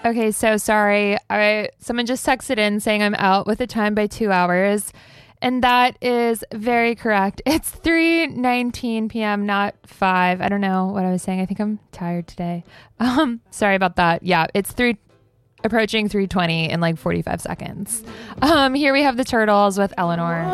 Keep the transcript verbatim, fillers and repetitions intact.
Okay, so sorry. I someone just texted in saying I'm out with the time by two hours. And that is very correct. It's three nineteen p.m., not five. I don't know what I was saying. I think I'm tired today. Um, sorry about that. Yeah, it's three approaching three twenty in like forty-five seconds. Um, here we have the Turtles with Eleanor.